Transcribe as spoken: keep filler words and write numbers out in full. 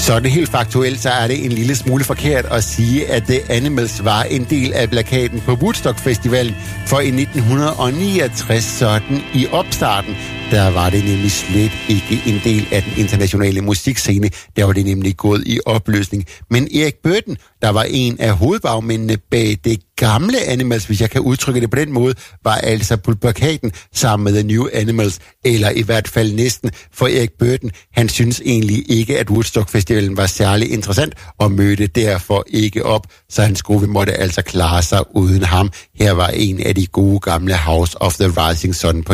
Sådan helt faktuelt, så er det en lille smule forkert at sige, at The Animals var en del af plakaten på Woodstock Festivalen, for i nitten niogtres, sådan i opstarten, der var det nemlig slet ikke en del af den internationale musikscene. Der var det nemlig gået i opløsning. Men Erik Burton, der var en af hovedbagmændene bag det gamle Animals, hvis jeg kan udtrykke det på den måde, var altså på plakaten sammen med The New Animals, eller i hvert fald næsten, for Erik Burton, han synes egentlig ikke, at Woodstock Festivalen var særlig interessant, og mødte derfor ikke op, så hans gruppe måtte altså klare sig uden ham. Her var en af de gode gamle House of the Rising Sun på